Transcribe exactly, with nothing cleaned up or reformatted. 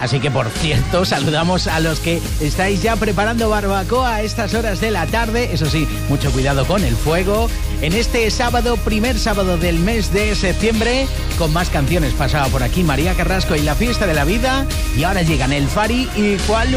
Así que, por cierto, saludamos a los que estáis ya preparando barbacoa a estas horas de la tarde. Eso sí, mucho cuidado con el fuego. En este sábado, primer sábado del mes de septiembre, con más canciones pasaba por aquí María Carrasco y la fiesta de la vida. Y ahora llegan el Fari y Juan